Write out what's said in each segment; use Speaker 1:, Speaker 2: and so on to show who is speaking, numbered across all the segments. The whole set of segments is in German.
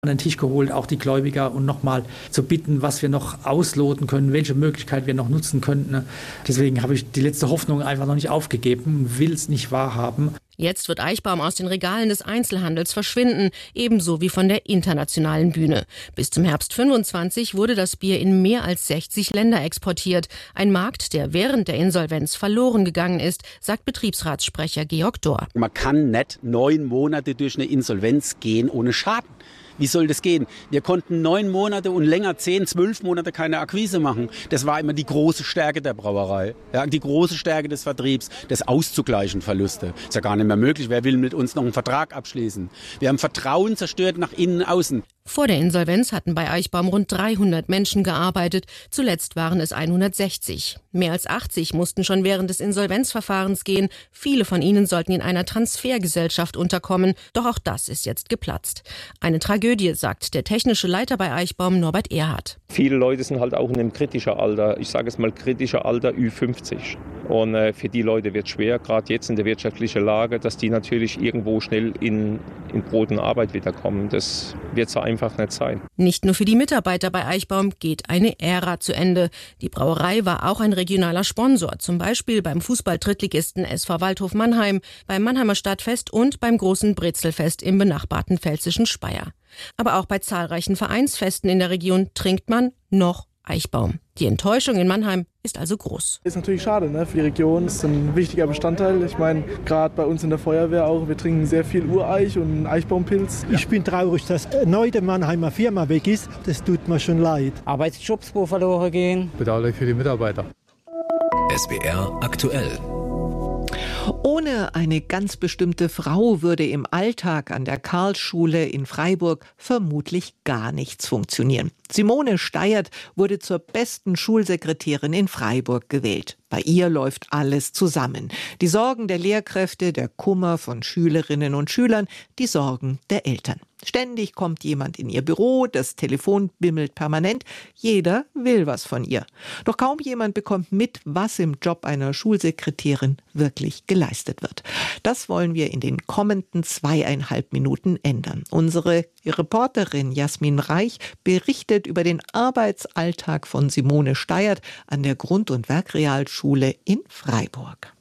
Speaker 1: an den Tisch geholt, auch die Gläubiger, und nochmal zu bitten, was wir noch ausloten können, welche Möglichkeit wir noch nutzen könnten. Deswegen habe ich die letzte Hoffnung einfach noch nicht aufgegeben, will es nicht wahrhaben.
Speaker 2: Jetzt wird Eichbaum aus den Regalen des Einzelhandels verschwinden, ebenso wie von der internationalen Bühne. Bis zum Herbst 25 wurde das Bier in mehr als 60 Länder exportiert. Ein Markt, der während der Insolvenz verloren gegangen ist, sagt Betriebsratssprecher Georg Dohr.
Speaker 3: Man kann nicht 9 Monate durch eine Insolvenz gehen ohne Schaden. Wie soll das gehen? Wir konnten 9 Monate und länger 10, 12 Monate keine Akquise machen. Das war immer die große Stärke der Brauerei. Ja, die große Stärke des Vertriebs, das auszugleichen Verluste. Ist ja gar nicht mehr möglich. Wer will mit uns noch einen Vertrag abschließen? Wir haben Vertrauen zerstört nach innen, außen.
Speaker 2: Vor der Insolvenz hatten bei Eichbaum rund 300 Menschen gearbeitet. Zuletzt waren es 160. Mehr als 80 mussten schon während des Insolvenzverfahrens gehen. Viele von ihnen sollten in einer Transfergesellschaft unterkommen. Doch auch das ist jetzt geplatzt. Eine Tragödie, sagt der technische Leiter bei Eichbaum, Norbert Erhardt.
Speaker 4: Viele Leute sind halt auch in einem kritischen Alter. Ich sage es mal kritischer Alter, Ü50. Und für die Leute wird es schwer, gerade jetzt in der wirtschaftlichen Lage, dass die natürlich irgendwo schnell in Brot und Arbeit wiederkommen. Das wird so einfach nicht sein.
Speaker 2: Nicht nur für die Mitarbeiter bei Eichbaum geht eine Ära zu Ende. Die Brauerei war auch ein regionaler Sponsor, zum Beispiel beim Fußball-Drittligisten SV Waldhof Mannheim, beim Mannheimer Stadtfest und beim großen Brezelfest im benachbarten pfälzischen Speyer. Aber auch bei zahlreichen Vereinsfesten in der Region trinkt man noch Eichbaum. Die Enttäuschung in Mannheim ist also groß.
Speaker 5: Ist natürlich schade, ne? Für die Region ist ein wichtiger Bestandteil. Ich meine, gerade bei uns in der Feuerwehr auch, wir trinken sehr viel Ureich und Eichbaumpilz.
Speaker 6: Ich bin traurig, dass erneut eine Mannheimer Firma weg ist. Das tut mir schon leid.
Speaker 7: Arbeitsjobs, wo verloren gehen.
Speaker 8: Bedauerlich für die Mitarbeiter.
Speaker 9: SWR aktuell.
Speaker 10: Ohne eine ganz bestimmte Frau würde im Alltag an der Karlsschule in Freiburg vermutlich gar nichts funktionieren. Simone Steiert wurde zur besten Schulsekretärin in Freiburg gewählt. Bei ihr läuft alles zusammen. Die Sorgen der Lehrkräfte, der Kummer von Schülerinnen und Schülern, die Sorgen der Eltern. Ständig kommt jemand in ihr Büro, das Telefon bimmelt permanent. Jeder will was von ihr. Doch kaum jemand bekommt mit, was im Job einer Schulsekretärin wirklich geleistet wird. Das wollen wir in den kommenden 2,5 Minuten ändern. Unsere Reporterin Jasmin Reich berichtet über den Arbeitsalltag von Simone Steiert an der Grund- und Werkrealschule in Freiburg.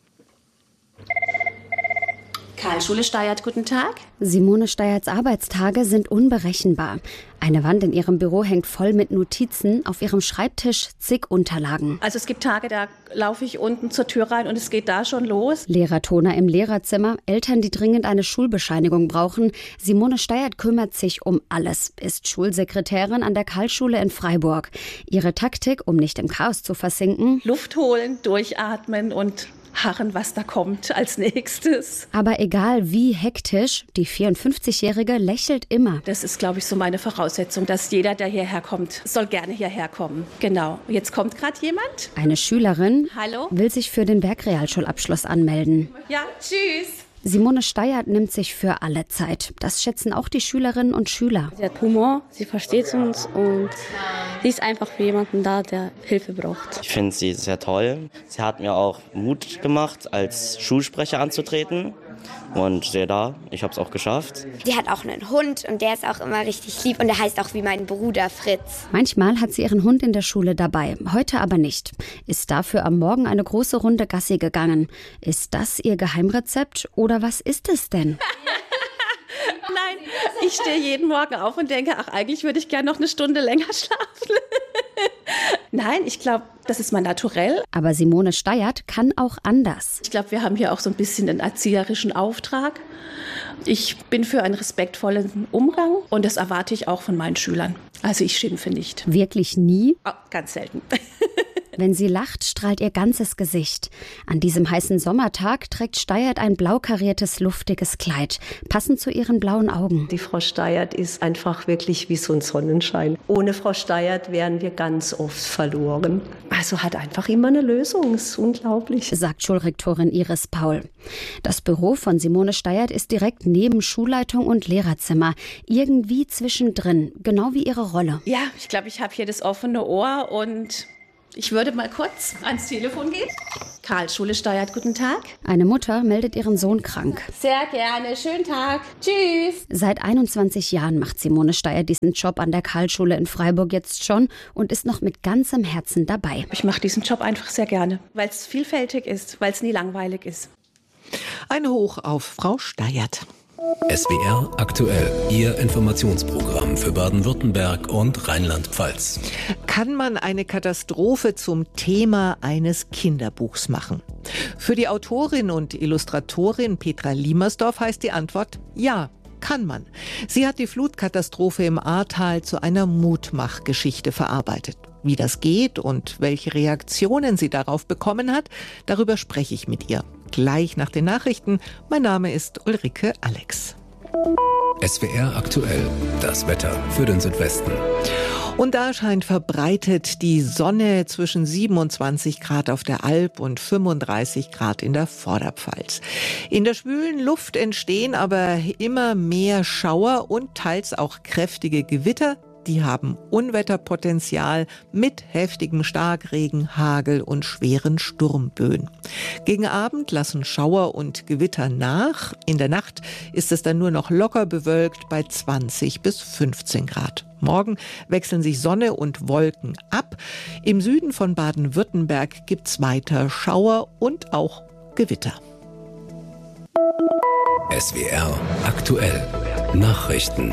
Speaker 11: Karlsschule Steiert, guten Tag.
Speaker 12: Simone Steierts Arbeitstage sind unberechenbar. Eine Wand in ihrem Büro hängt voll mit Notizen, auf ihrem Schreibtisch zig Unterlagen.
Speaker 11: Also es gibt Tage, da laufe ich unten zur Tür rein und es geht da schon los.
Speaker 12: Lehrertoner im Lehrerzimmer, Eltern, die dringend eine Schulbescheinigung brauchen. Simone Steiert kümmert sich um alles, ist Schulsekretärin an der Karlsschule in Freiburg. Ihre Taktik, um nicht im Chaos zu versinken:
Speaker 11: Luft holen, durchatmen und harren, was da kommt als nächstes.
Speaker 12: Aber egal wie hektisch, die 54-Jährige lächelt immer.
Speaker 11: Das ist, glaube ich, so meine Voraussetzung, dass jeder, der hierher kommt, soll gerne hierher kommen. Genau. Jetzt kommt gerade jemand.
Speaker 12: Eine Schülerin
Speaker 11: Hallo?
Speaker 12: Will sich für den Werkrealschulabschluss anmelden.
Speaker 11: Ja, tschüss.
Speaker 12: Simone Steiert nimmt sich für alle Zeit. Das schätzen auch die Schülerinnen und Schüler.
Speaker 13: Sie hat Humor, sie versteht uns und sie ist einfach für jemanden da, der Hilfe braucht.
Speaker 14: Ich finde sie sehr toll. Sie hat mir auch Mut gemacht, als Schulsprecher anzutreten. Und sehe da, ich habe es auch geschafft.
Speaker 15: Die hat auch einen Hund und der ist auch immer richtig lieb und der heißt auch wie mein Bruder Fritz.
Speaker 12: Manchmal hat sie ihren Hund in der Schule dabei, heute aber nicht. Ist dafür am Morgen eine große Runde Gassi gegangen. Ist das ihr Geheimrezept oder was ist es denn?
Speaker 11: Nein, ich stehe jeden Morgen auf und denke, ach, eigentlich würde ich gerne noch eine Stunde länger schlafen. Nein, ich glaube, das ist mein Naturell.
Speaker 12: Aber Simone Steiert kann auch anders.
Speaker 11: Ich glaube, wir haben hier auch so ein bisschen einen erzieherischen Auftrag. Ich bin für einen respektvollen Umgang und das erwarte ich auch von meinen Schülern. Also ich schimpfe nicht.
Speaker 12: Wirklich nie?
Speaker 11: Oh, ganz selten.
Speaker 12: Wenn sie lacht, strahlt ihr ganzes Gesicht. An diesem heißen Sommertag trägt Steiert ein blau kariertes, luftiges Kleid, passend zu ihren blauen Augen.
Speaker 16: Die Frau Steiert ist einfach wirklich wie so ein Sonnenschein. Ohne Frau Steiert wären wir ganz oft verloren. Also hat einfach immer eine Lösung, ist unglaublich.
Speaker 12: Sagt Schulrektorin Iris Paul. Das Büro von Simone Steiert ist direkt neben Schulleitung und Lehrerzimmer. Irgendwie zwischendrin, genau wie ihre Rolle.
Speaker 11: Ja, ich glaube, ich habe hier das offene Ohr und Ich würde mal kurz ans Telefon gehen. Karlsschule Steyert, guten Tag.
Speaker 12: Eine Mutter meldet ihren Sohn krank.
Speaker 11: Sehr gerne, schönen Tag. Tschüss.
Speaker 12: Seit 21 Jahren macht Simone Steyert diesen Job an der Karlsschule in Freiburg jetzt schon und ist noch mit ganzem Herzen dabei.
Speaker 11: Ich mache diesen Job einfach sehr gerne, weil es vielfältig ist, weil es nie langweilig ist.
Speaker 10: Ein Hoch auf Frau Steyert.
Speaker 9: SWR aktuell, Ihr Informationsprogramm für Baden-Württemberg und Rheinland-Pfalz.
Speaker 10: Kann man eine Katastrophe zum Thema eines Kinderbuchs machen? Für die Autorin und Illustratorin Petra Liemersdorf heißt die Antwort ja. Kann man. Sie hat die Flutkatastrophe im Ahrtal zu einer Mutmachgeschichte verarbeitet. Wie das geht und welche Reaktionen sie darauf bekommen hat, darüber spreche ich mit ihr. Gleich nach den Nachrichten. Mein Name ist Ulrike Alex.
Speaker 9: SWR aktuell, das Wetter für den Südwesten.
Speaker 10: Und da scheint verbreitet die Sonne zwischen 27 Grad auf der Alp und 35 Grad in der Vorderpfalz. In der schwülen Luft entstehen aber immer mehr Schauer und teils auch kräftige Gewitter. Die haben Unwetterpotenzial mit heftigem Starkregen, Hagel und schweren Sturmböen. Gegen Abend lassen Schauer und Gewitter nach. In der Nacht ist es dann nur noch locker bewölkt bei 20 bis 15 Grad. Morgen wechseln sich Sonne und Wolken ab. Im Süden von Baden-Württemberg gibt's weiter Schauer und auch Gewitter.
Speaker 9: SWR aktuell, Nachrichten.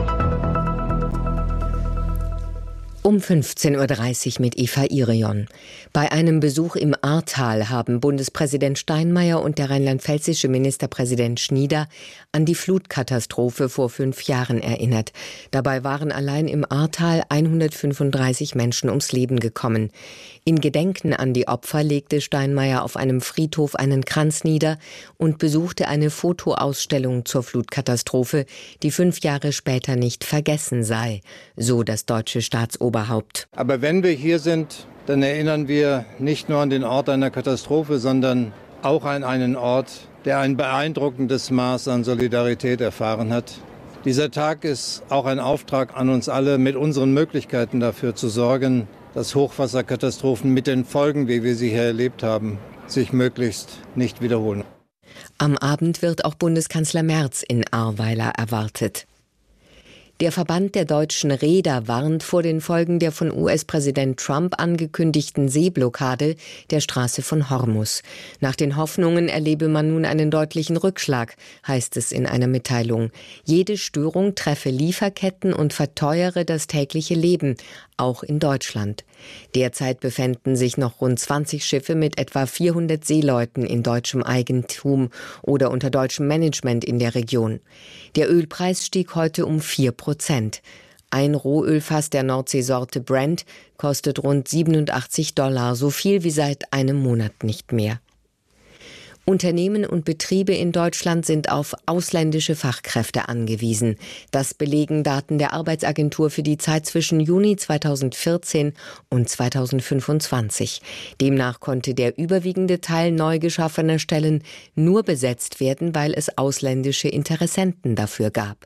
Speaker 8: Um 15.30 Uhr mit Eva Irion. Bei einem Besuch im Ahrtal haben Bundespräsident Steinmeier und der rheinland-pfälzische Ministerpräsident Schnieder an die Flutkatastrophe vor 5 Jahren erinnert. Dabei waren allein im Ahrtal 135 Menschen ums Leben gekommen. In Gedenken an die Opfer legte Steinmeier auf einem Friedhof einen Kranz nieder und besuchte eine Fotoausstellung zur Flutkatastrophe, die 5 Jahre später nicht vergessen sei, so das deutsche Staatsoberhaupt.
Speaker 17: Aber wenn wir hier sind, dann erinnern wir nicht nur an den Ort einer Katastrophe, sondern auch an einen Ort, der ein beeindruckendes Maß an Solidarität erfahren hat. Dieser Tag ist auch ein Auftrag an uns alle, mit unseren Möglichkeiten dafür zu sorgen, dass Hochwasserkatastrophen mit den Folgen, wie wir sie hier erlebt haben, sich möglichst nicht wiederholen.
Speaker 8: Am Abend wird auch Bundeskanzler Merz in Ahrweiler erwartet. Der Verband der deutschen Reeder warnt vor den Folgen der von US-Präsident Trump angekündigten Seeblockade der Straße von Hormuz. Nach den Hoffnungen erlebe man nun einen deutlichen Rückschlag, heißt es in einer Mitteilung. Jede Störung treffe Lieferketten und verteuere das tägliche Leben, auch in Deutschland. Derzeit befänden sich noch rund 20 Schiffe mit etwa 400 Seeleuten in deutschem Eigentum oder unter deutschem Management in der Region. Der Ölpreis stieg heute um 4%. Ein Rohölfass der Nordseesorte Brent kostet rund $87, so viel wie seit einem Monat nicht mehr. Unternehmen und Betriebe in Deutschland sind auf ausländische Fachkräfte angewiesen. Das belegen Daten der Arbeitsagentur für die Zeit zwischen Juni 2014 und 2025. Demnach konnte der überwiegende Teil neu geschaffener Stellen nur besetzt werden, weil es ausländische Interessenten dafür gab.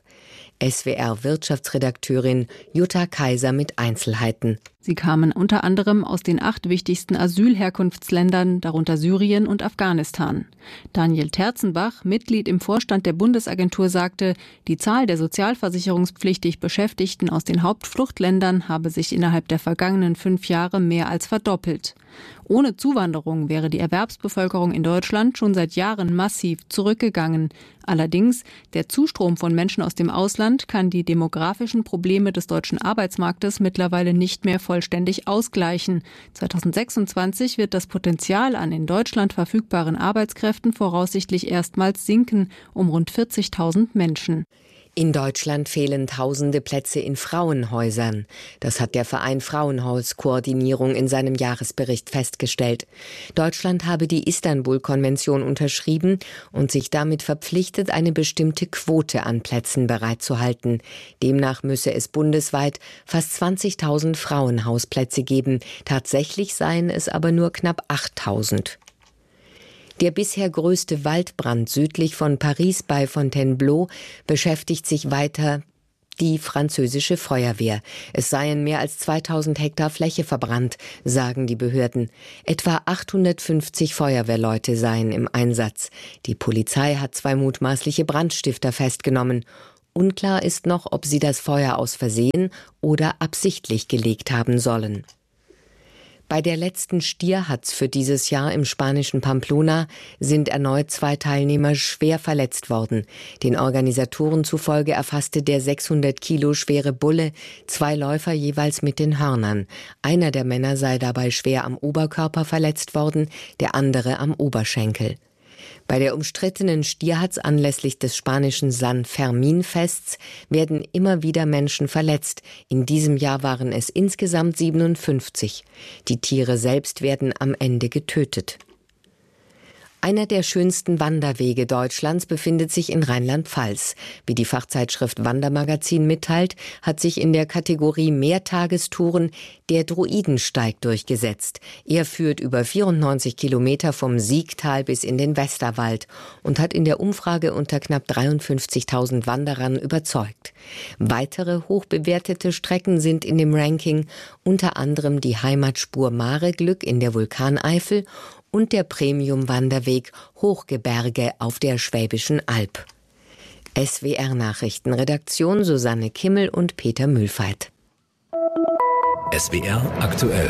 Speaker 8: SWR-Wirtschaftsredakteurin Jutta Kaiser mit Einzelheiten.
Speaker 18: Sie kamen unter anderem aus den 8 wichtigsten Asylherkunftsländern, darunter Syrien und Afghanistan. Daniel Terzenbach, Mitglied im Vorstand der Bundesagentur, sagte, die Zahl der sozialversicherungspflichtig Beschäftigten aus den Hauptfluchtländern habe sich innerhalb der vergangenen 5 Jahre mehr als verdoppelt. Ohne Zuwanderung wäre die Erwerbsbevölkerung in Deutschland schon seit Jahren massiv zurückgegangen. Allerdings, der Zustrom von Menschen aus dem Ausland kann die demografischen Probleme des deutschen Arbeitsmarktes mittlerweile nicht mehr vollständig ausgleichen. 2026 wird das Potenzial an in Deutschland verfügbaren Arbeitskräften voraussichtlich erstmals sinken, um rund 40.000 Menschen.
Speaker 8: In Deutschland fehlen tausende Plätze in Frauenhäusern. Das hat der Verein Frauenhauskoordinierung in seinem Jahresbericht festgestellt. Deutschland habe die Istanbul-Konvention unterschrieben und sich damit verpflichtet, eine bestimmte Quote an Plätzen bereitzuhalten. Demnach müsse es bundesweit fast 20.000 Frauenhausplätze geben. Tatsächlich seien es aber nur knapp 8.000. Der bisher größte Waldbrand südlich von Paris bei Fontainebleau beschäftigt sich weiter Die französische Feuerwehr. Es seien mehr als 2000 Hektar Fläche verbrannt, sagen die Behörden. Etwa 850 Feuerwehrleute seien im Einsatz. Die Polizei hat 2 mutmaßliche Brandstifter festgenommen. Unklar ist noch, ob sie das Feuer aus Versehen oder absichtlich gelegt haben sollen. Bei der letzten Stierhatz für dieses Jahr im spanischen Pamplona sind erneut 2 Teilnehmer schwer verletzt worden. Den Organisatoren zufolge erfasste der 600 Kilo schwere Bulle 2 Läufer jeweils mit den Hörnern. Einer der Männer sei dabei schwer am Oberkörper verletzt worden, der andere am Oberschenkel. Bei der umstrittenen Stierhatz anlässlich des spanischen San Fermin-Fests werden immer wieder Menschen verletzt. In diesem Jahr waren es insgesamt 57. Die Tiere selbst werden am Ende getötet. Einer der schönsten Wanderwege Deutschlands befindet sich in Rheinland-Pfalz. Wie die Fachzeitschrift Wandermagazin mitteilt, hat sich in der Kategorie Mehrtagestouren der Druidensteig durchgesetzt. Er führt über 94 Kilometer vom Siegtal bis in den Westerwald und hat in der Umfrage unter knapp 53.000 Wanderern überzeugt. Weitere hochbewertete Strecken sind in dem Ranking unter anderem die Heimatspur Mareglück in der Vulkaneifel und der Premium-Wanderweg Hochgeberge auf der Schwäbischen Alb. SWR-Nachrichtenredaktion Susanne Kimmel und Peter Mühlfeit.
Speaker 9: SWR aktuell.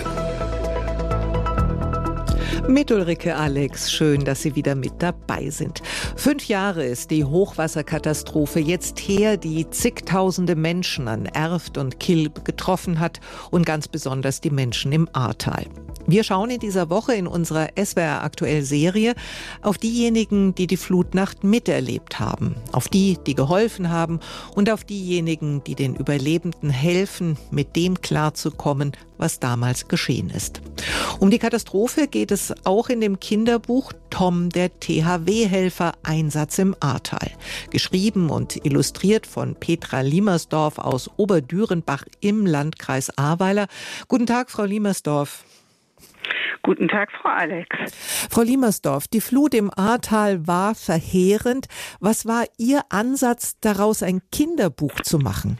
Speaker 10: Mit Ulrike Alex, schön, dass Sie wieder mit dabei sind. 5 Jahre ist die Hochwasserkatastrophe jetzt her, die zigtausende Menschen an Erft und Kilb getroffen hat und ganz besonders die Menschen im Ahrtal. Wir schauen in dieser Woche in unserer SWR aktuell Serie auf diejenigen, die die Flutnacht miterlebt haben, auf die, die geholfen haben und auf diejenigen, die den Überlebenden helfen, mit dem klarzukommen, was damals geschehen ist. Um die Katastrophe geht es auch in dem Kinderbuch Tom, der THW-Helfer, Einsatz im Ahrtal. Geschrieben und illustriert von Petra Liemersdorf aus Oberdürenbach im Landkreis Ahrweiler. Guten Tag, Frau Liemersdorf.
Speaker 19: Guten Tag, Frau Alex.
Speaker 10: Frau Liemersdorf, die Flut im Ahrtal war verheerend. Was war Ihr Ansatz, daraus ein Kinderbuch zu machen?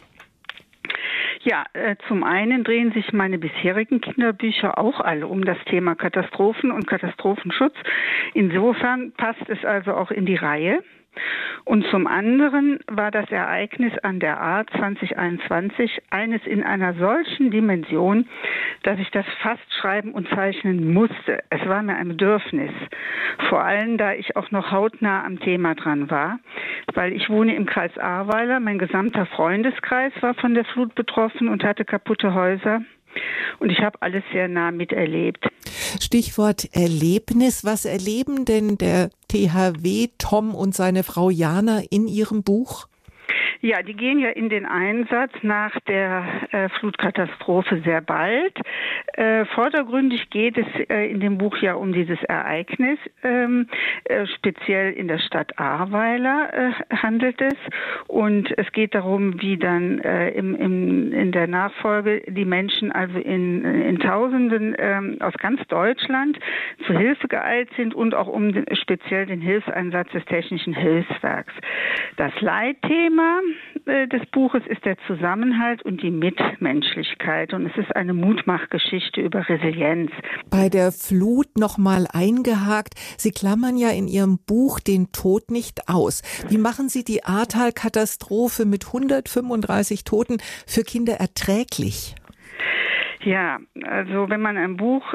Speaker 19: Ja, zum einen drehen sich meine bisherigen Kinderbücher auch alle um das Thema Katastrophen und Katastrophenschutz. Insofern passt es also auch in die Reihe. Und zum anderen war das Ereignis an der Ahr 2021 eines in einer solchen Dimension, dass ich das fast schreiben und zeichnen musste. Es war mir ein Bedürfnis, vor allem da ich auch noch hautnah am Thema dran war, weil ich wohne im Kreis Ahrweiler, mein gesamter Freundeskreis war von der Flut betroffen und hatte kaputte Häuser. Und ich habe alles sehr nah miterlebt.
Speaker 10: Stichwort Erlebnis. Was erleben denn der THW Tom und seine Frau Jana in ihrem Buch?
Speaker 19: Ja, die gehen ja in den Einsatz nach der Flutkatastrophe sehr bald. Vordergründig geht es in dem Buch ja um dieses Ereignis. Speziell in der Stadt Ahrweiler handelt es. Und es geht darum, wie dann in der Nachfolge die Menschen also in Tausenden aus ganz Deutschland zu Hilfe geeilt sind und auch um speziell den Hilfseinsatz des Technischen Hilfswerks. Das Leitthema des Buches ist der Zusammenhalt und die Mitmenschlichkeit. Und es ist eine Mutmachgeschichte über Resilienz.
Speaker 10: Bei der Flut nochmal eingehakt. Sie klammern ja in Ihrem Buch den Tod nicht aus. Wie machen Sie die Ahrtal-Katastrophe mit 135 Toten für Kinder erträglich?
Speaker 19: Ja, also wenn man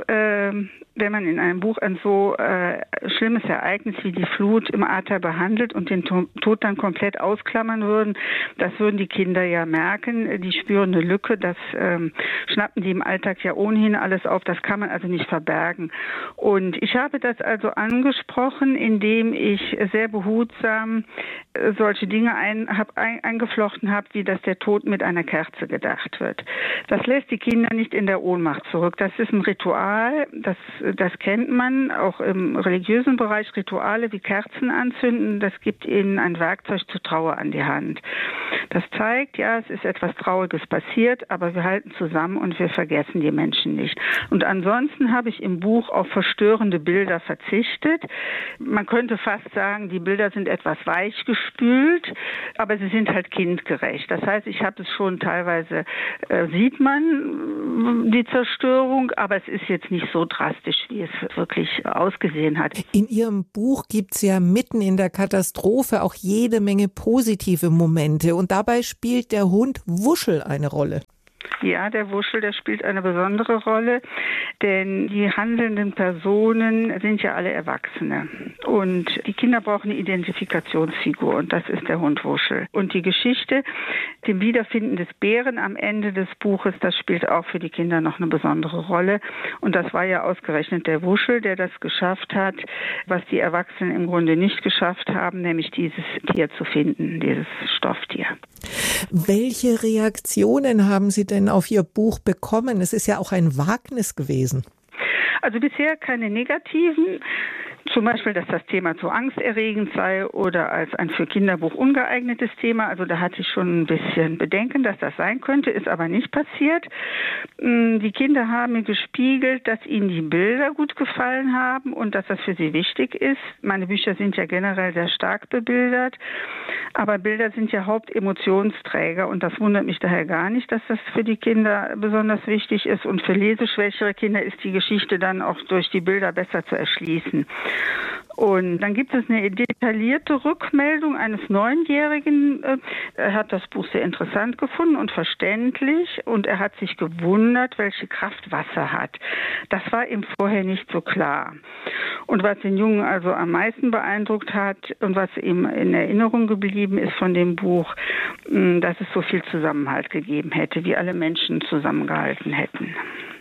Speaker 19: in einem Buch ein so schlimmes Ereignis wie die Flut im Ahrtal behandelt und den Tod dann komplett ausklammern würden, das würden die Kinder ja merken. Die spüren eine Lücke, das schnappen die im Alltag ja ohnehin alles auf, das kann man also nicht verbergen. Und ich habe das also angesprochen, indem ich sehr behutsam solche Dinge eingeflochten habe, wie dass der Tod mit einer Kerze gedacht wird. Das lässt die Kinder nicht nicht in der Ohnmacht zurück. Das ist ein Ritual, das kennt man auch im religiösen Bereich. Rituale wie Kerzen anzünden, das gibt ihnen ein Werkzeug zur Trauer an die Hand. Das zeigt, ja, es ist etwas Trauriges passiert, aber wir halten zusammen und wir vergessen die Menschen nicht. Und ansonsten habe ich im Buch auf verstörende Bilder verzichtet. Man könnte fast sagen, die Bilder sind etwas weichgespült, aber sie sind halt kindgerecht. Das heißt, ich habe es schon teilweise, sieht man die Zerstörung, aber es ist jetzt nicht so drastisch, wie es wirklich ausgesehen hat.
Speaker 10: In Ihrem Buch gibt es ja mitten in der Katastrophe auch jede Menge positive Momente und dabei spielt der Hund Wuschel eine Rolle.
Speaker 19: Ja, der Wuschel, der spielt eine besondere Rolle, denn die handelnden Personen sind ja alle Erwachsene. Und die Kinder brauchen eine Identifikationsfigur und das ist der Hund Wuschel. Und die Geschichte, dem Wiederfinden des Bären am Ende des Buches, das spielt auch für die Kinder noch eine besondere Rolle. Und das war ja ausgerechnet der Wuschel, der das geschafft hat, was die Erwachsenen im Grunde nicht geschafft haben, nämlich dieses Tier zu finden, dieses Stofftier.
Speaker 10: Welche Reaktionen haben Sie denn auf Ihr Buch bekommen? Es ist ja auch ein Wagnis gewesen.
Speaker 19: Also bisher keine negativen. Zum Beispiel, dass das Thema zu angsterregend sei oder als ein für Kinderbuch ungeeignetes Thema. Also da hatte ich schon ein bisschen Bedenken, dass das sein könnte, ist aber nicht passiert. Die Kinder haben mir gespiegelt, dass ihnen die Bilder gut gefallen haben und dass das für sie wichtig ist. Meine Bücher sind ja generell sehr stark bebildert, aber Bilder sind ja Hauptemotionsträger und das wundert mich daher gar nicht, dass das für die Kinder besonders wichtig ist. Und für leseschwächere Kinder ist die Geschichte dann auch durch die Bilder besser zu erschließen. Und dann gibt es eine detaillierte Rückmeldung eines 9-Jährigen. Er hat das Buch sehr interessant gefunden und verständlich und er hat sich gewundert, welche Kraft Wasser hat. Das war ihm vorher nicht so klar. Und was den Jungen also am meisten beeindruckt hat und was ihm in Erinnerung geblieben ist von dem Buch, dass es so viel Zusammenhalt gegeben hätte, wie alle Menschen zusammengehalten hätten.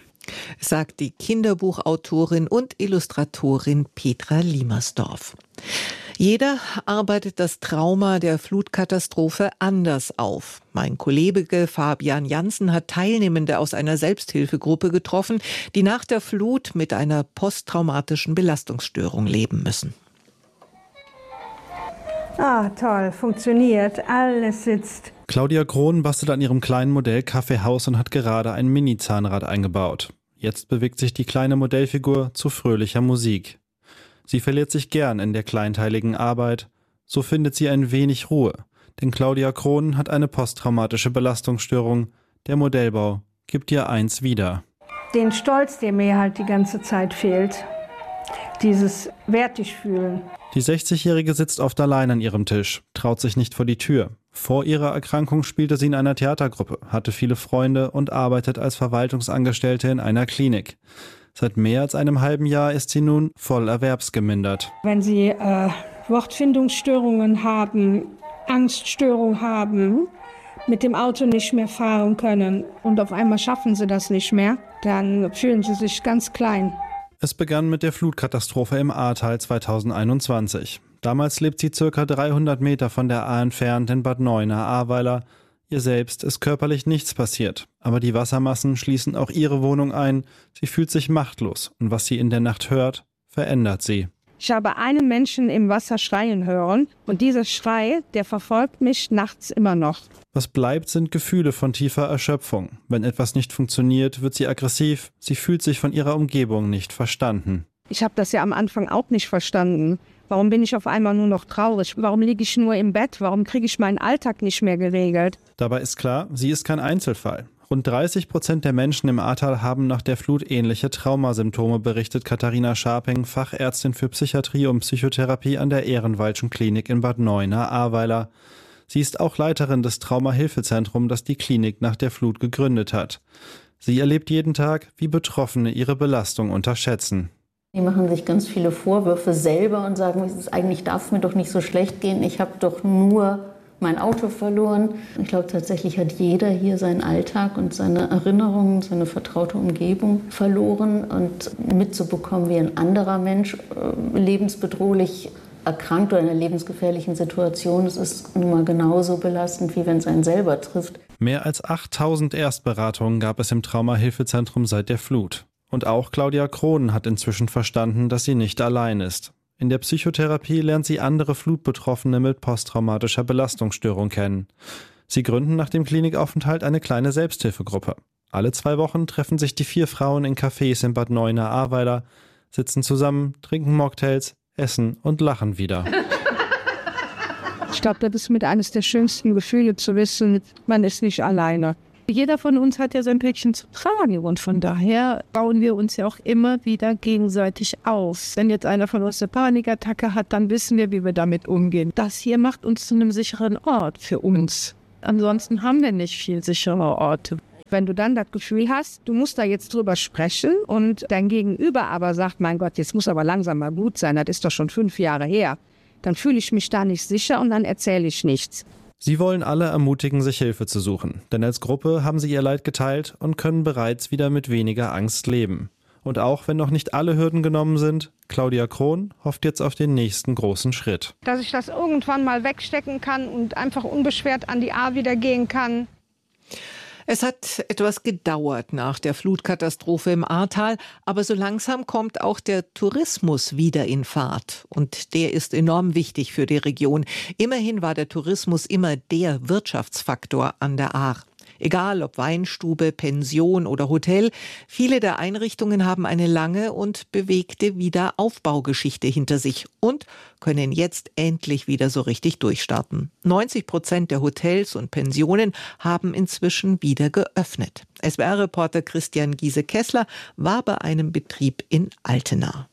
Speaker 10: Sagt die Kinderbuchautorin und Illustratorin Petra Liemersdorf. Jeder arbeitet das Trauma der Flutkatastrophe anders auf. Mein Kollege Fabian Janssen hat Teilnehmende aus einer Selbsthilfegruppe getroffen, die nach der Flut mit einer posttraumatischen Belastungsstörung leben müssen.
Speaker 20: Ah, toll, funktioniert, alles sitzt.
Speaker 21: Claudia Krohn bastelt an ihrem kleinen Modell Kaffeehaus und hat gerade ein Mini-Zahnrad eingebaut. Jetzt bewegt sich die kleine Modellfigur zu fröhlicher Musik. Sie verliert sich gern in der kleinteiligen Arbeit. So findet sie ein wenig Ruhe. Denn Claudia Krohn hat eine posttraumatische Belastungsstörung. Der Modellbau gibt ihr eins wieder.
Speaker 20: Den Stolz, der mir halt die ganze Zeit fehlt. Dieses wertig fühlen.
Speaker 21: Die 60-Jährige sitzt oft allein an ihrem Tisch, traut sich nicht vor die Tür. Vor ihrer Erkrankung spielte sie in einer Theatergruppe, hatte viele Freunde und arbeitet als Verwaltungsangestellte in einer Klinik. Seit mehr als einem halben Jahr ist sie nun voll erwerbsgemindert.
Speaker 20: Wenn Sie Wortfindungsstörungen haben, Angststörungen haben, mit dem Auto nicht mehr fahren können und auf einmal schaffen Sie das nicht mehr, dann fühlen Sie sich ganz klein.
Speaker 21: Es begann mit der Flutkatastrophe im Ahrtal 2021. Damals lebt sie ca. 300 Meter von der Ahr entfernt in Bad Neuenahr-Ahrweiler. Ihr selbst ist körperlich nichts passiert, aber die Wassermassen schließen auch ihre Wohnung ein. Sie fühlt sich machtlos und was sie in der Nacht hört, verändert sie.
Speaker 20: Ich habe einen Menschen im Wasser schreien hören und dieser Schrei, der verfolgt mich nachts immer noch.
Speaker 21: Was bleibt, sind Gefühle von tiefer Erschöpfung. Wenn etwas nicht funktioniert, wird sie aggressiv. Sie fühlt sich von ihrer Umgebung nicht verstanden.
Speaker 20: Ich habe das ja am Anfang auch nicht verstanden. Warum bin ich auf einmal nur noch traurig? Warum liege ich nur im Bett? Warum kriege ich meinen Alltag nicht mehr geregelt?
Speaker 21: Dabei ist klar, sie ist kein Einzelfall. Rund 30% der Menschen im Ahrtal haben nach der Flut ähnliche Traumasymptome, berichtet Katharina Scharping, Fachärztin für Psychiatrie und Psychotherapie an der Ehrenwaldschen Klinik in Bad Neuenahr-Ahrweiler. Sie ist auch Leiterin des Traumahilfezentrums, das die Klinik nach der Flut gegründet hat. Sie erlebt jeden Tag, wie Betroffene ihre Belastung unterschätzen.
Speaker 22: Die machen sich ganz viele Vorwürfe selber und sagen, eigentlich darf es mir doch nicht so schlecht gehen, ich habe doch nur mein Auto verloren. Ich glaube, tatsächlich hat jeder hier seinen Alltag und seine Erinnerungen, seine vertraute Umgebung verloren. Und mitzubekommen, wie ein anderer Mensch lebensbedrohlich erkrankt oder in einer lebensgefährlichen Situation ist, ist nun mal genauso belastend, wie wenn es einen selber trifft.
Speaker 21: Mehr als 8000 Erstberatungen gab es im Traumahilfezentrum seit der Flut. Und auch Claudia Krohn hat inzwischen verstanden, dass sie nicht allein ist. In der Psychotherapie lernt sie andere Flutbetroffene mit posttraumatischer Belastungsstörung kennen. Sie gründen nach dem Klinikaufenthalt eine kleine Selbsthilfegruppe. Alle 2 Wochen treffen sich die 4 Frauen in Cafés in Bad Neuenahr-Ahrweiler, sitzen zusammen, trinken Mocktails, essen und lachen wieder.
Speaker 20: Ich glaube, das ist mit eines der schönsten Gefühle zu wissen, man ist nicht alleine. Jeder von uns hat ja sein Päckchen zu tragen und von daher bauen wir uns ja auch immer wieder gegenseitig auf. Wenn jetzt einer von uns eine Panikattacke hat, dann wissen wir, wie wir damit umgehen. Das hier macht uns zu einem sicheren Ort für uns. Ansonsten haben wir nicht viel sichere Orte. Wenn du dann das Gefühl hast, du musst da jetzt drüber sprechen und dein Gegenüber aber sagt, mein Gott, jetzt muss aber langsam mal gut sein, das ist doch schon 5 Jahre her, dann fühle ich mich da nicht sicher und dann erzähle ich nichts.
Speaker 21: Sie wollen alle ermutigen, sich Hilfe zu suchen. Denn als Gruppe haben sie ihr Leid geteilt und können bereits wieder mit weniger Angst leben. Und auch wenn noch nicht alle Hürden genommen sind, Claudia Krohn hofft jetzt auf den nächsten großen Schritt.
Speaker 20: Dass ich das irgendwann mal wegstecken kann und einfach unbeschwert an die A wieder gehen kann.
Speaker 10: Es hat etwas gedauert nach der Flutkatastrophe im Ahrtal, aber so langsam kommt auch der Tourismus wieder in Fahrt. Und der ist enorm wichtig für die Region. Immerhin war der Tourismus immer der Wirtschaftsfaktor an der Ahr. Egal ob Weinstube, Pension oder Hotel, viele der Einrichtungen haben eine lange und bewegte Wiederaufbaugeschichte hinter sich und können jetzt endlich wieder so richtig durchstarten. 90% der Hotels und Pensionen haben inzwischen wieder geöffnet. SWR-Reporter Christian Giese-Kessler war bei einem Betrieb in Altena.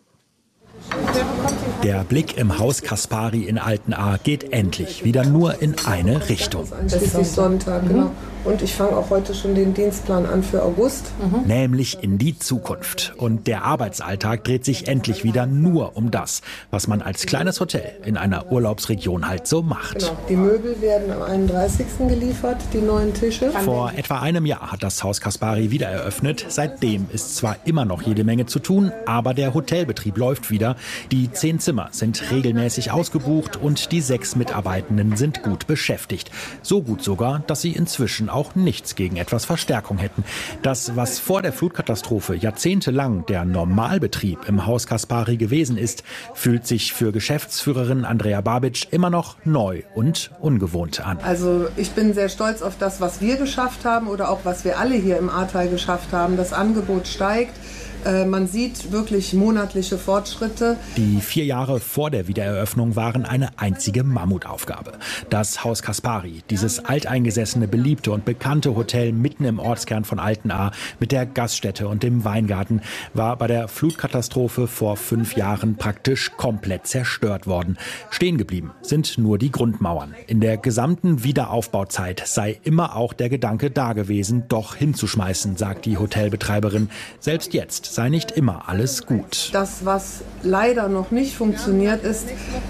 Speaker 1: Der Blick im Haus Kaspari in Altenahr geht endlich wieder nur in eine Richtung.
Speaker 3: Schließlich Sonntag, genau. Und ich fange auch heute schon den Dienstplan an für August.
Speaker 1: Nämlich in die Zukunft. Und der Arbeitsalltag dreht sich endlich wieder nur um das, was man als kleines Hotel in einer Urlaubsregion halt so macht.
Speaker 3: Genau. Die Möbel werden am 31. geliefert, die neuen Tische.
Speaker 1: Vor etwa einem Jahr hat das Haus Kaspari wieder eröffnet. Seitdem ist zwar immer noch jede Menge zu tun, aber der Hotelbetrieb läuft wieder. Die 10 Zimmer sind regelmäßig ausgebucht und die 6 Mitarbeitenden sind gut beschäftigt. So gut sogar, dass sie inzwischen auch nichts gegen etwas Verstärkung hätten. Das, was vor der Flutkatastrophe jahrzehntelang der Normalbetrieb im Haus Kaspari gewesen ist, fühlt sich für Geschäftsführerin Andrea Babic immer noch neu und ungewohnt an.
Speaker 3: Also ich bin sehr stolz auf das, was wir geschafft haben oder auch was wir alle hier im Ahrtal geschafft haben. Das Angebot steigt. Man sieht wirklich monatliche Fortschritte.
Speaker 1: Die 4 Jahre vor der Wiedereröffnung waren eine einzige Mammutaufgabe. Das Haus Kaspari, dieses alteingesessene, beliebte und bekannte Hotel mitten im Ortskern von Altenahr mit der Gaststätte und dem Weingarten, war bei der Flutkatastrophe vor 5 Jahren praktisch komplett zerstört worden. Stehen geblieben sind nur die Grundmauern. In der gesamten Wiederaufbauzeit sei immer auch der Gedanke da gewesen, doch hinzuschmeißen, sagt die Hotelbetreiberin. Selbst jetzt sei nicht immer alles gut.
Speaker 3: Das, was leider noch nicht funktioniert ist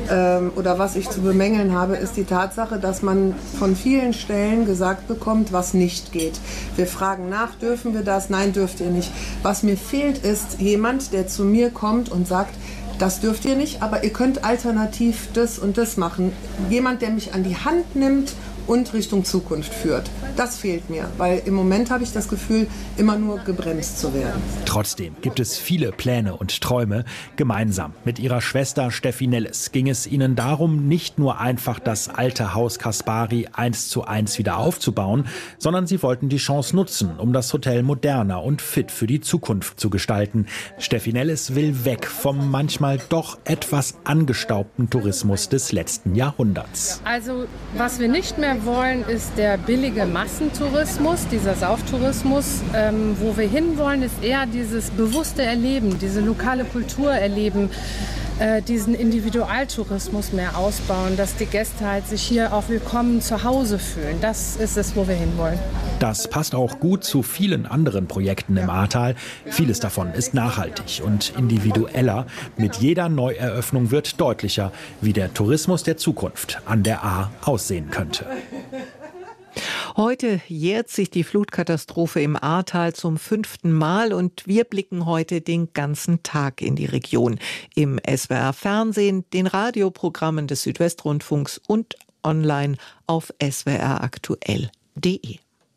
Speaker 3: oder was ich zu bemängeln habe, ist die Tatsache, dass man von vielen Stellen gesagt bekommt, was nicht geht. Wir fragen nach, dürfen wir das? Nein, dürft ihr nicht. Was mir fehlt, ist jemand, der zu mir kommt und sagt, das dürft ihr nicht, aber ihr könnt alternativ das und das machen. Jemand, der mich an die Hand nimmt und Richtung Zukunft führt. Das fehlt mir, weil im Moment habe ich das Gefühl, immer nur gebremst zu werden.
Speaker 1: Trotzdem gibt es viele Pläne und Träume. Gemeinsam mit ihrer Schwester Steffi Nelles ging es ihnen darum, nicht nur einfach das alte Haus Kaspari 1:1 wieder aufzubauen, sondern sie wollten die Chance nutzen, um das Hotel moderner und fit für die Zukunft zu gestalten. Steffi Nelles will weg vom manchmal doch etwas angestaubten Tourismus des letzten Jahrhunderts.
Speaker 23: Also, was wir nicht mehr wollen, ist der billige Massentourismus, dieser Sauftourismus. Wo wir hinwollen, ist eher dieses bewusste Erleben, diese lokale Kultur erleben, diesen Individualtourismus mehr ausbauen, dass die Gäste halt sich hier auch willkommen zu Hause fühlen. Das ist es, wo wir hinwollen.
Speaker 1: Das passt auch gut zu vielen anderen Projekten im Ahrtal. Vieles davon ist nachhaltig und individueller. Mit jeder Neueröffnung wird deutlicher, wie der Tourismus der Zukunft an der Ahr aussehen könnte.
Speaker 10: Heute jährt sich die Flutkatastrophe im Ahrtal zum 5. Mal und wir blicken heute den ganzen Tag in die Region. Im SWR-Fernsehen, den Radioprogrammen des Südwestrundfunks und online auf swraktuell.de.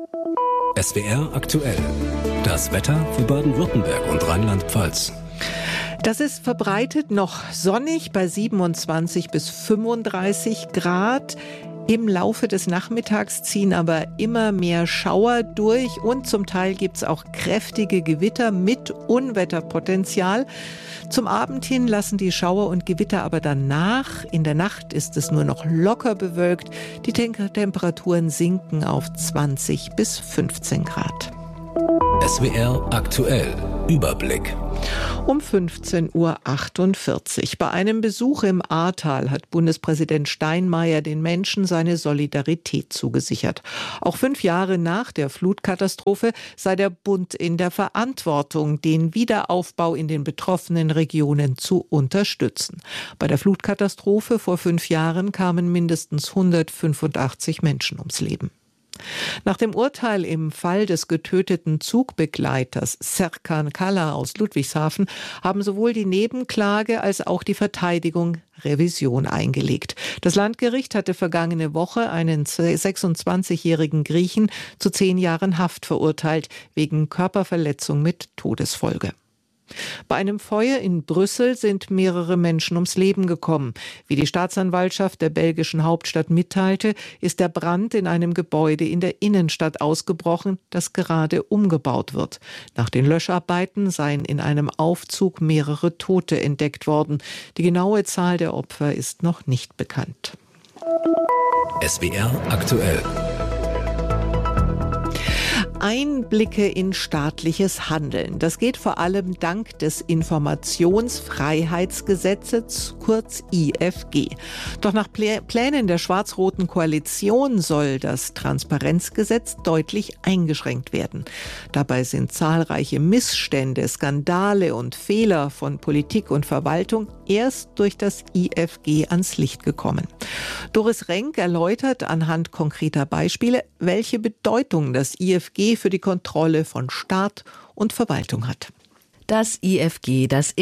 Speaker 9: SWR aktuell. Das Wetter für Baden-Württemberg und Rheinland-Pfalz.
Speaker 10: Das ist verbreitet noch sonnig bei 27 bis 35 Grad. Im Laufe des Nachmittags ziehen aber immer mehr Schauer durch und zum Teil gibt es auch kräftige Gewitter mit Unwetterpotenzial. Zum Abend hin lassen die Schauer und Gewitter aber dann nach. In der Nacht ist es nur noch locker bewölkt. Die Temperaturen sinken auf 20 bis 15 Grad.
Speaker 9: SWR aktuell. Überblick.
Speaker 10: Um 15:48 Uhr. Bei einem Besuch im Ahrtal hat Bundespräsident Steinmeier den Menschen seine Solidarität zugesichert. Auch 5 Jahre nach der Flutkatastrophe sei der Bund in der Verantwortung, den Wiederaufbau in den betroffenen Regionen zu unterstützen. Bei der Flutkatastrophe vor 5 Jahren kamen mindestens 185 Menschen ums Leben. Nach dem Urteil im Fall des getöteten Zugbegleiters Serkan Kalla aus Ludwigshafen haben sowohl die Nebenklage als auch die Verteidigung Revision eingelegt. Das Landgericht hatte vergangene Woche einen 26-jährigen Griechen zu 10 Jahren Haft verurteilt, wegen Körperverletzung mit Todesfolge. Bei einem Feuer in Brüssel sind mehrere Menschen ums Leben gekommen. Wie die Staatsanwaltschaft der belgischen Hauptstadt mitteilte, ist der Brand in einem Gebäude in der Innenstadt ausgebrochen, das gerade umgebaut wird. Nach den Löscharbeiten seien in einem Aufzug mehrere Tote entdeckt worden. Die genaue Zahl der Opfer ist noch nicht bekannt.
Speaker 9: SWR aktuell.
Speaker 10: Einblicke in staatliches Handeln. Das geht vor allem dank des Informationsfreiheitsgesetzes, kurz IFG. Doch nach Plänen der schwarz-roten Koalition soll das Transparenzgesetz deutlich eingeschränkt werden. Dabei sind zahlreiche Missstände, Skandale und Fehler von Politik und Verwaltung erst durch das IFG ans Licht gekommen. Doris Renk erläutert anhand konkreter Beispiele, welche Bedeutung das IFG für die Kontrolle von Staat und Verwaltung hat.
Speaker 2: Das IFG, das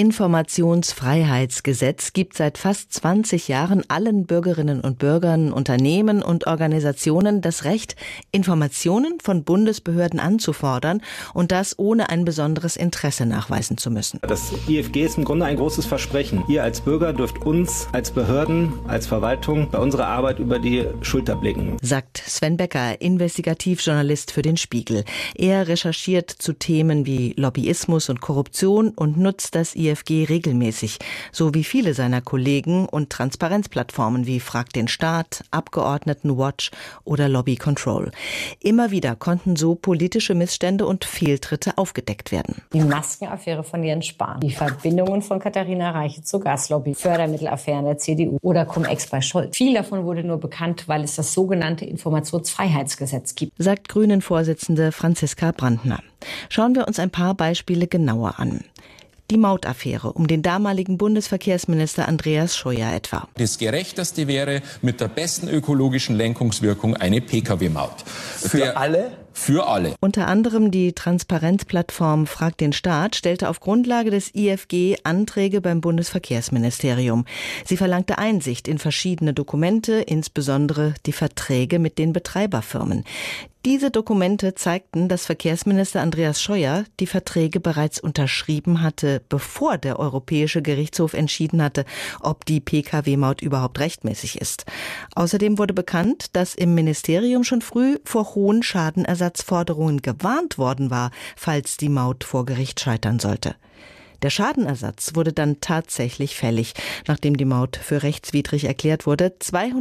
Speaker 2: Informationsfreiheitsgesetz, gibt seit fast 20 Jahren allen Bürgerinnen und Bürgern, Unternehmen und Organisationen das Recht, Informationen von Bundesbehörden anzufordern und das ohne ein besonderes Interesse nachweisen zu müssen.
Speaker 4: Das IFG ist im Grunde ein großes Versprechen. Ihr als Bürger dürft uns als Behörden, als Verwaltung bei unserer Arbeit über die Schulter blicken,
Speaker 2: sagt Sven Becker, Investigativjournalist für den Spiegel. Er recherchiert zu Themen wie Lobbyismus und Korruption und nutzt das IFG regelmäßig, so wie viele seiner Kollegen, und Transparenzplattformen wie Frag den Staat, Abgeordnetenwatch oder Lobby Control. Immer wieder konnten so politische Missstände und Fehltritte aufgedeckt werden.
Speaker 5: Die Maskenaffäre von Jens Spahn, die Verbindungen von Katharina Reiche zur Gaslobby, Fördermittelaffären der CDU oder Cum-Ex bei Scholz. Viel davon wurde nur bekannt, weil es das sogenannte Informationsfreiheitsgesetz gibt,
Speaker 2: sagt Grünen-Vorsitzende Franziska Brandner. Schauen wir uns ein paar Beispiele genauer an. Die Mautaffäre um den damaligen Bundesverkehrsminister Andreas Scheuer etwa.
Speaker 24: Das Gerechteste wäre mit der besten ökologischen Lenkungswirkung eine Pkw-Maut.
Speaker 4: Für alle?
Speaker 24: Für alle.
Speaker 2: Unter anderem die Transparenzplattform Frag den Staat stellte auf Grundlage des IFG Anträge beim Bundesverkehrsministerium. Sie verlangte Einsicht in verschiedene Dokumente, insbesondere die Verträge mit den Betreiberfirmen. Diese Dokumente zeigten, dass Verkehrsminister Andreas Scheuer die Verträge bereits unterschrieben hatte, bevor der Europäische Gerichtshof entschieden hatte, ob die Pkw-Maut überhaupt rechtmäßig ist. Außerdem wurde bekannt, dass im Ministerium schon früh vor hohen Schadenersatzforderungen gewarnt worden war, falls die Maut vor Gericht scheitern sollte. Der Schadenersatz wurde dann tatsächlich fällig, nachdem die Maut für rechtswidrig erklärt wurde.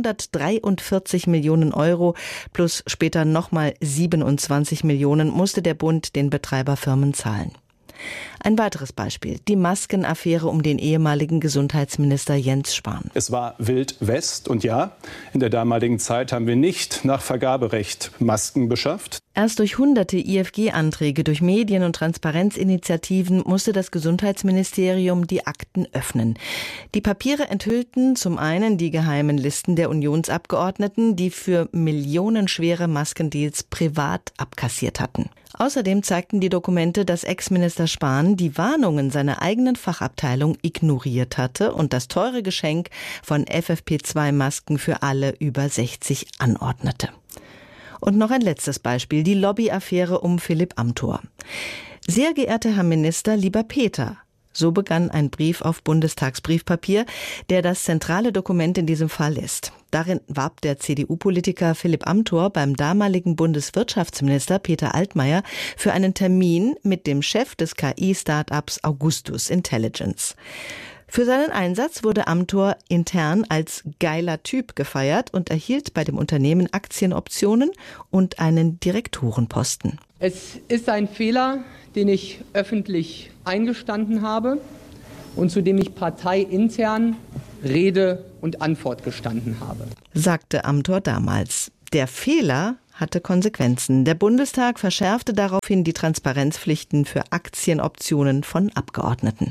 Speaker 2: 243 Millionen Euro plus später nochmal 27 Millionen musste der Bund den Betreiberfirmen zahlen. Ein weiteres Beispiel, die Maskenaffäre um den ehemaligen Gesundheitsminister Jens Spahn.
Speaker 25: Es war Wild West und ja, in der damaligen Zeit haben wir nicht nach Vergaberecht Masken beschafft.
Speaker 2: Erst durch hunderte IFG-Anträge, durch Medien- und Transparenzinitiativen musste das Gesundheitsministerium die Akten öffnen. Die Papiere enthüllten zum einen die geheimen Listen der Unionsabgeordneten, die für millionenschwere Maskendeals privat abkassiert hatten. Außerdem zeigten die Dokumente, dass Ex-Minister Spahn die Warnungen seiner eigenen Fachabteilung ignoriert hatte und das teure Geschenk von FFP2-Masken für alle über 60 anordnete. Und noch ein letztes Beispiel, die Lobbyaffäre um Philipp Amthor. Sehr geehrter Herr Minister, lieber Peter. So begann ein Brief auf Bundestagsbriefpapier, der das zentrale Dokument in diesem Fall ist. Darin warb der CDU-Politiker Philipp Amthor beim damaligen Bundeswirtschaftsminister Peter Altmaier für einen Termin mit dem Chef des KI-Startups Augustus Intelligence. Für seinen Einsatz wurde Amthor intern als geiler Typ gefeiert und erhielt bei dem Unternehmen Aktienoptionen und einen Direktorenposten.
Speaker 6: Es ist ein Fehler, den ich öffentlich eingestanden habe und zu dem ich parteiintern Rede und Antwort gestanden habe,
Speaker 2: sagte Amthor damals. Der Fehler hatte Konsequenzen. Der Bundestag verschärfte daraufhin die Transparenzpflichten für Aktienoptionen von Abgeordneten.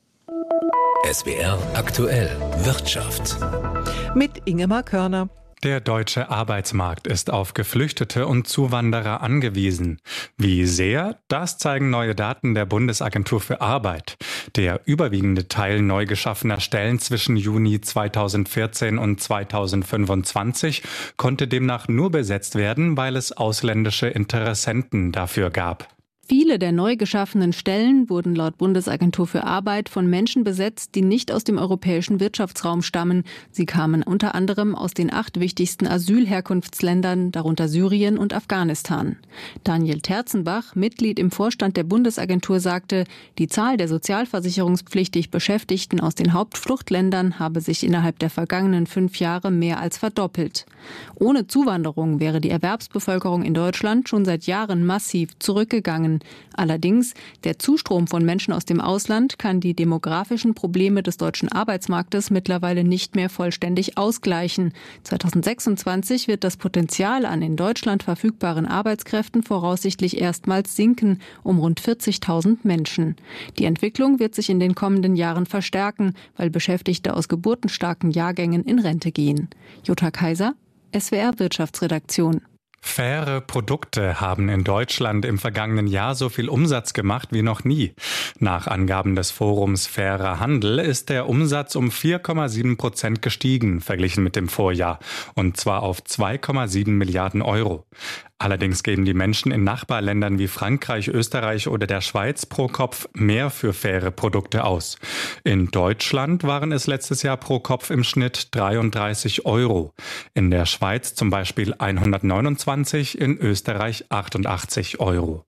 Speaker 9: SWR aktuell Wirtschaft.
Speaker 10: Mit Ingemar Körner.
Speaker 7: Der deutsche Arbeitsmarkt ist auf Geflüchtete und Zuwanderer angewiesen. Wie sehr? Das zeigen neue Daten der Bundesagentur für Arbeit. Der überwiegende Teil neu geschaffener Stellen zwischen Juni 2014 und 2025 konnte demnach nur besetzt werden, weil es ausländische Interessenten dafür gab.
Speaker 18: Viele der neu geschaffenen Stellen wurden laut Bundesagentur für Arbeit von Menschen besetzt, die nicht aus dem europäischen Wirtschaftsraum stammen. Sie kamen unter anderem aus den 8 wichtigsten Asylherkunftsländern, darunter Syrien und Afghanistan. Daniel Terzenbach, Mitglied im Vorstand der Bundesagentur, sagte, die Zahl der sozialversicherungspflichtig Beschäftigten aus den Hauptfluchtländern habe sich innerhalb der vergangenen 5 Jahre mehr als verdoppelt. Ohne Zuwanderung wäre die Erwerbsbevölkerung in Deutschland schon seit Jahren massiv zurückgegangen. Allerdings, der Zustrom von Menschen aus dem Ausland kann die demografischen Probleme des deutschen Arbeitsmarktes mittlerweile nicht mehr vollständig ausgleichen. 2026 wird das Potenzial an in Deutschland verfügbaren Arbeitskräften voraussichtlich erstmals sinken, um rund 40.000 Menschen. Die Entwicklung wird sich in den kommenden Jahren verstärken, weil Beschäftigte aus geburtenstarken Jahrgängen in Rente gehen. Jutta Kaiser, SWR Wirtschaftsredaktion.
Speaker 7: Faire Produkte haben in Deutschland im vergangenen Jahr so viel Umsatz gemacht wie noch nie. Nach Angaben des Forums Fairer Handel ist der Umsatz um 4,7% gestiegen, verglichen mit dem Vorjahr, und zwar auf 2,7 Milliarden Euro. Allerdings geben die Menschen in Nachbarländern wie Frankreich, Österreich oder der Schweiz pro Kopf mehr für faire Produkte aus. In Deutschland waren es letztes Jahr pro Kopf im Schnitt 33 Euro. In der Schweiz zum Beispiel 129, in Österreich 88 Euro.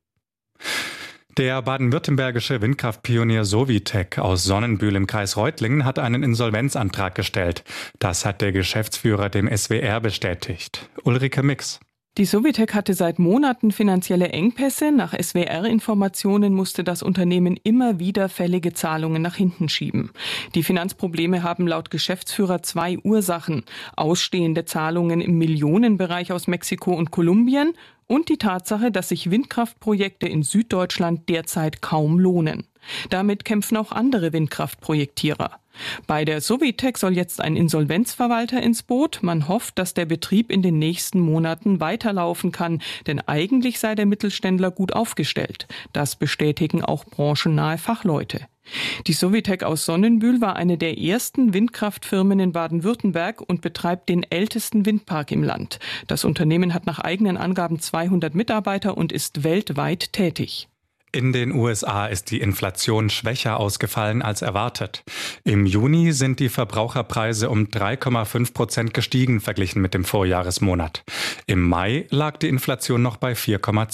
Speaker 7: Der baden-württembergische Windkraftpionier Sovitec aus Sonnenbühl im Kreis Reutlingen hat einen Insolvenzantrag gestellt. Das hat der Geschäftsführer dem SWR bestätigt. Ulrike Mix.
Speaker 13: Die Sovitec hatte seit Monaten finanzielle Engpässe. Nach SWR-Informationen musste das Unternehmen immer wieder fällige Zahlungen nach hinten schieben. Die Finanzprobleme haben laut Geschäftsführer 2 Ursachen: ausstehende Zahlungen im Millionenbereich aus Mexiko und Kolumbien und die Tatsache, dass sich Windkraftprojekte in Süddeutschland derzeit kaum lohnen. Damit kämpfen auch andere Windkraftprojektierer. Bei der Sovitec soll jetzt ein Insolvenzverwalter ins Boot. Man hofft, dass der Betrieb in den nächsten Monaten weiterlaufen kann, denn eigentlich sei der Mittelständler gut aufgestellt. Das bestätigen auch branchennahe Fachleute. Die Sovitec aus Sonnenbühl war eine der ersten Windkraftfirmen in Baden-Württemberg und betreibt den ältesten Windpark im Land. Das Unternehmen hat nach eigenen Angaben 200 Mitarbeiter und ist weltweit tätig.
Speaker 7: In den USA ist die Inflation schwächer ausgefallen als erwartet. Im Juni sind die Verbraucherpreise um 3,5% gestiegen, verglichen mit dem Vorjahresmonat. Im Mai lag die Inflation noch bei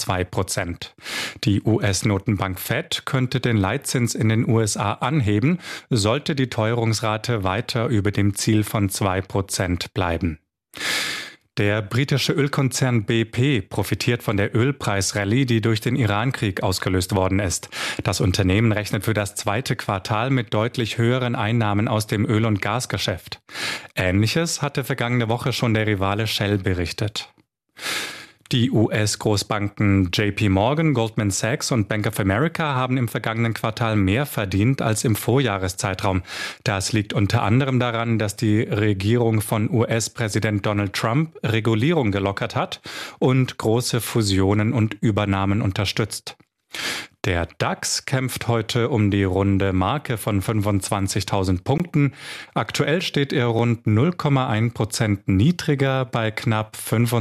Speaker 7: 4,2%. Die US-Notenbank Fed könnte den Leitzins in den USA anheben, sollte die Teuerungsrate weiter über dem Ziel von 2% bleiben. Der britische Ölkonzern BP profitiert von der Ölpreisrallye, die durch den Irankrieg ausgelöst worden ist. Das Unternehmen rechnet für das 2. Quartal mit deutlich höheren Einnahmen aus dem Öl- und Gasgeschäft. Ähnliches hatte vergangene Woche schon der Rivale Shell berichtet. Die US-Großbanken JP Morgan, Goldman Sachs und Bank of America haben im vergangenen Quartal mehr verdient als im Vorjahreszeitraum. Das liegt unter anderem daran, dass die Regierung von US-Präsident Donald Trump Regulierung gelockert hat und große Fusionen und Übernahmen unterstützt. Der DAX kämpft heute um die runde Marke von 25.000 Punkten. Aktuell steht er rund 0,1% niedriger bei knapp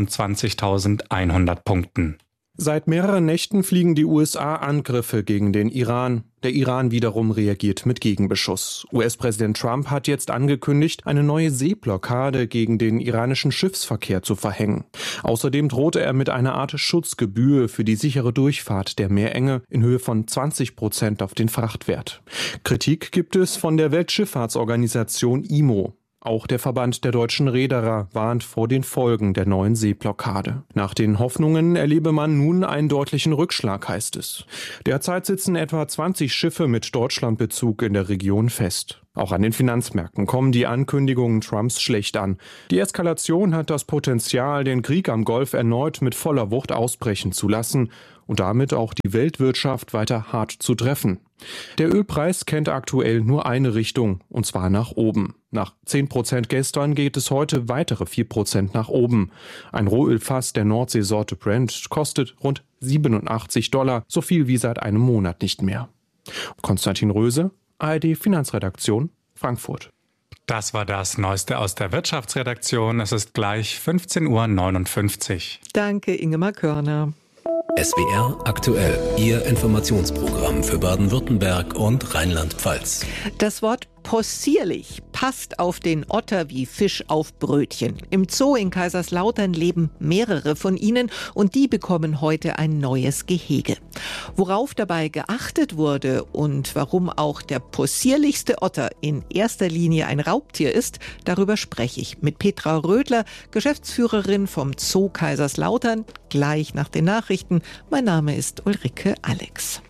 Speaker 7: 25.100 Punkten.
Speaker 11: Seit mehreren Nächten fliegen die USA Angriffe gegen den Iran. Der Iran wiederum reagiert mit Gegenbeschuss. US-Präsident Trump hat jetzt angekündigt, eine neue Seeblockade gegen den iranischen Schiffsverkehr zu verhängen. Außerdem drohte er mit einer Art Schutzgebühr für die sichere Durchfahrt der Meerenge in Höhe von 20% auf den Frachtwert. Kritik gibt es von der Weltschifffahrtsorganisation IMO. Auch der Verband der deutschen Reederer warnt vor den Folgen der neuen Seeblockade. Nach den Hoffnungen erlebe man nun einen deutlichen Rückschlag, heißt es. Derzeit sitzen etwa 20 Schiffe mit Deutschlandbezug in der Region fest. Auch an den Finanzmärkten kommen die Ankündigungen Trumps schlecht an. Die Eskalation hat das Potenzial, den Krieg am Golf erneut mit voller Wucht ausbrechen zu lassen und damit auch die Weltwirtschaft weiter hart zu treffen. Der Ölpreis kennt aktuell nur eine Richtung, und zwar nach oben. Nach 10% gestern geht es heute weitere 4% nach oben. Ein Rohölfass der Nordseesorte Brent kostet rund $87, so viel wie seit einem Monat nicht mehr. Konstantin Röse, ARD Finanzredaktion, Frankfurt.
Speaker 7: Das war das Neueste aus der Wirtschaftsredaktion. Es ist gleich 15:59 Uhr.
Speaker 10: Danke, Ingemar Körner.
Speaker 9: SWR aktuell, Ihr Informationsprogramm für Baden-Württemberg und Rheinland-Pfalz.
Speaker 10: Das Wort possierlich passt auf den Otter wie Fisch auf Brötchen. Im Zoo in Kaiserslautern leben mehrere von ihnen und die bekommen heute ein neues Gehege. Worauf dabei geachtet wurde und warum auch der possierlichste Otter in erster Linie ein Raubtier ist, darüber spreche ich mit Petra Rödler, Geschäftsführerin vom Zoo Kaiserslautern, gleich nach den Nachrichten. Mein Name ist Ulrike Alex.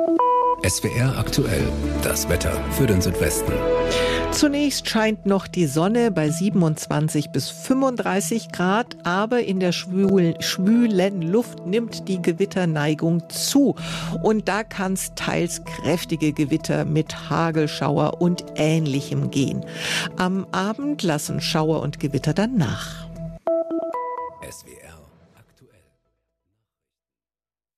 Speaker 9: SWR aktuell, das Wetter für den Südwesten.
Speaker 10: Zunächst scheint noch die Sonne bei 27 bis 35 Grad, aber in der schwülen Luft nimmt die Gewitterneigung zu. Und da kann es teils kräftige Gewitter mit Hagelschauer und Ähnlichem gehen. Am Abend lassen Schauer und Gewitter dann nach.